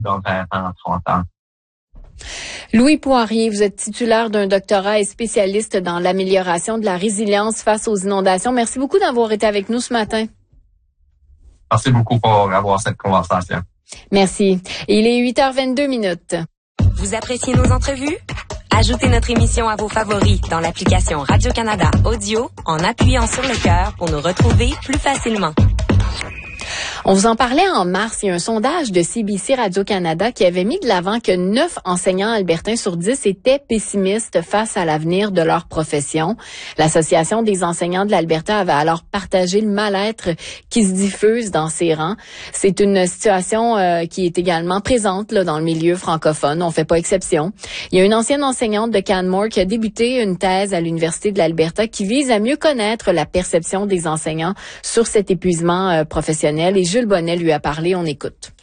dans 20 ans, 30 ans. Louis Poirier, vous êtes titulaire d'un doctorat et spécialiste dans l'amélioration de la résilience face aux inondations. Merci beaucoup d'avoir été avec nous ce matin. Merci beaucoup pour avoir cette conversation. Merci. Il est 8h22. Vous appréciez nos entrevues? Ajoutez notre émission à vos favoris dans l'application Radio-Canada Audio en appuyant sur le cœur pour nous retrouver plus facilement. On vous en parlait en mars. Il y a un sondage de CBC Radio-Canada qui avait mis de l'avant que 9 enseignants albertains sur 10 étaient pessimistes face à l'avenir de leur profession. L'Association des enseignants de l'Alberta avait alors partagé le mal-être qui se diffuse dans ses rangs. C'est une situation qui est également présente là, dans le milieu francophone. On fait pas exception. Il y a une ancienne enseignante de Canmore qui a débuté une thèse à l'Université de l'Alberta qui vise à mieux connaître la perception des enseignants sur cet épuisement professionnel. Et Jules Bonnet lui a parlé, on écoute.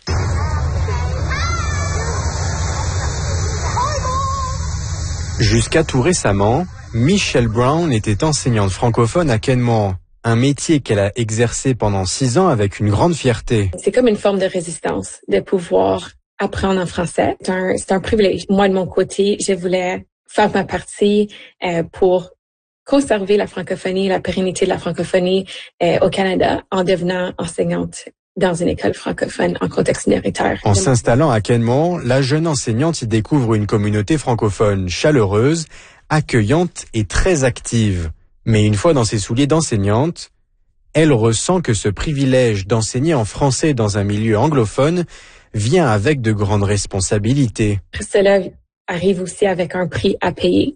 Jusqu'à tout récemment, Michelle Brown était enseignante francophone à Kenmore, un métier qu'elle a exercé pendant 6 ans avec une grande fierté. C'est comme une forme de résistance de pouvoir apprendre en français. C'est un privilège. Moi, de mon côté, je voulais faire ma partie pour conserver la francophonie, la pérennité de la francophonie au Canada en devenant enseignante dans une école francophone en contexte minoritaire. En s'installant à Kenmore, la jeune enseignante y découvre une communauté francophone chaleureuse, accueillante et très active. Mais une fois dans ses souliers d'enseignante, elle ressent que ce privilège d'enseigner en français dans un milieu anglophone vient avec de grandes responsabilités. Cela arrive aussi avec un prix à payer.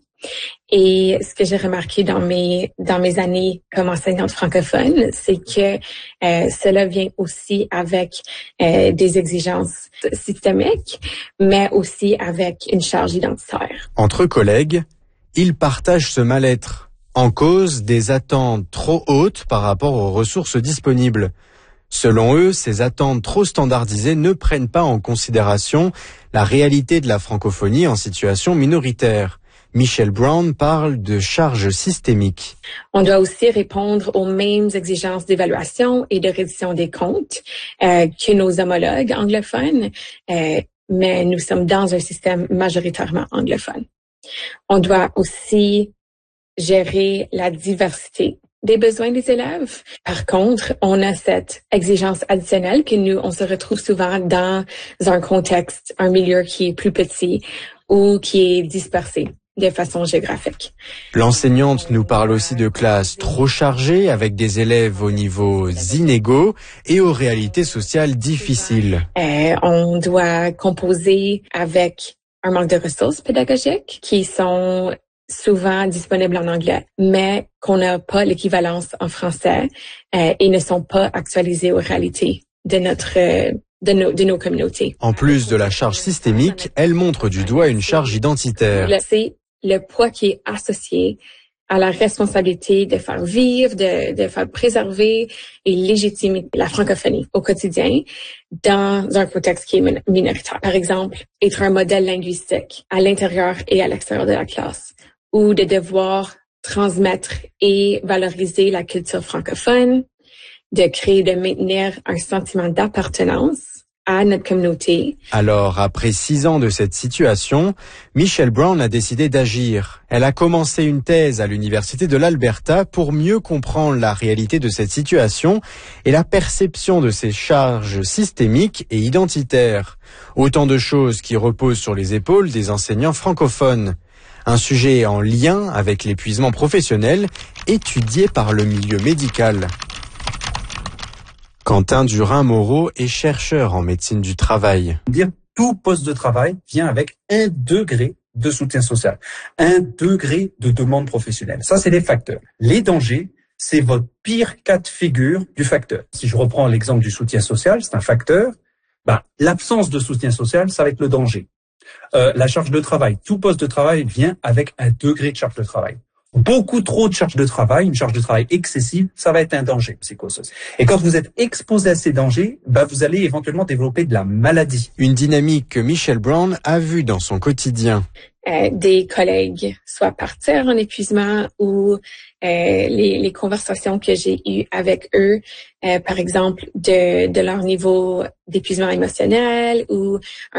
Et ce que j'ai remarqué dans mes années comme enseignante francophone, c'est que cela vient aussi avec des exigences systémiques, mais aussi avec une charge identitaire. Entre collègues, ils partagent ce mal-être, en cause des attentes trop hautes par rapport aux ressources disponibles. Selon eux, ces attentes trop standardisées ne prennent pas en considération la réalité de la francophonie en situation minoritaire. Michelle Brown parle de charges systémiques. On doit aussi répondre aux mêmes exigences d'évaluation et de reddition des comptes que nos homologues anglophones, mais nous sommes dans un système majoritairement anglophone. On doit aussi gérer la diversité des besoins des élèves. Par contre, on a cette exigence additionnelle que on se retrouve souvent dans un contexte, un milieu qui est plus petit ou qui est dispersé de façon géographique. L'enseignante nous parle aussi de classes trop chargées avec des élèves aux niveaux inégaux et aux réalités sociales difficiles. On doit composer avec un manque de ressources pédagogiques qui sont souvent disponibles en anglais, mais qu'on n'a pas l'équivalence en français et ne sont pas actualisées aux réalités de nos communautés. En plus de la charge systémique, elle montre du doigt une charge identitaire. C'est le poids qui est associé à la responsabilité de faire vivre, de faire préserver et légitimer la francophonie au quotidien dans un contexte qui est minoritaire. Par exemple, être un modèle linguistique à l'intérieur et à l'extérieur de la classe, ou de devoir transmettre et valoriser la culture francophone, de créer, de maintenir un sentiment d'appartenance à notre communauté. Alors, après 6 ans de cette situation, Michelle Brown a décidé d'agir. Elle a commencé une thèse à l'Université de l'Alberta pour mieux comprendre la réalité de cette situation et la perception de ces charges systémiques et identitaires. Autant de choses qui reposent sur les épaules des enseignants francophones. Un sujet en lien avec l'épuisement professionnel étudié par le milieu médical. Quentin Durin-Moreau est chercheur en médecine du travail. Tout poste de travail vient avec 1 degré de soutien social, 1 degré de demande professionnelle. Ça, c'est les facteurs. Les dangers, c'est votre pire cas de figure du facteur. Si je reprends l'exemple du soutien social, c'est un facteur. L'absence de soutien social, ça va être le danger. La charge de travail, tout poste de travail vient avec 1 degré de charge de travail. Beaucoup trop de charge de travail, une charge de travail excessive, ça va être un danger psychosocial. Et quand vous êtes exposé à ces dangers, vous allez éventuellement développer de la maladie. Une dynamique que Michelle Brown a vue dans son quotidien. Des collègues, soit partir en épuisement ou les conversations que j'ai eues avec eux, par exemple, de leur niveau d'épuisement émotionnel ou